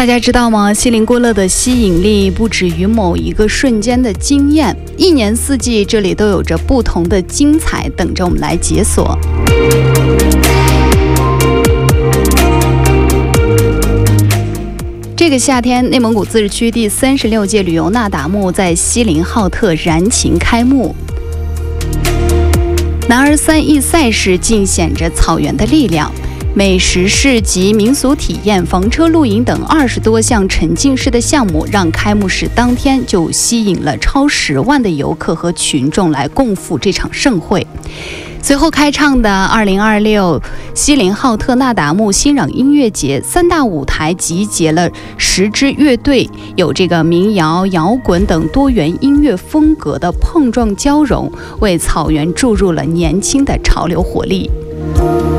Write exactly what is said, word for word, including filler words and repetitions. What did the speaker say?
大家知道吗？锡林郭勒的吸引力不止于某一个瞬间的惊艳，一年四季这里都有着不同的精彩等着我们来解锁。这个夏天，内蒙古自治区第三十六届旅游那达慕在锡林浩特燃情开幕。男儿三亿赛事尽显着草原的力量。美食市集、民俗体验、房车露营等二十多项沉浸式的项目，让开幕式当天就吸引了超十万的游客和群众来共赴这场盛会。随后开唱的二零二六锡林浩特那达慕欣壤音乐节，三大舞台集结了十支乐队，有这个民谣、摇滚等多元音乐风格的碰撞交融，为草原注入了年轻的潮流活力。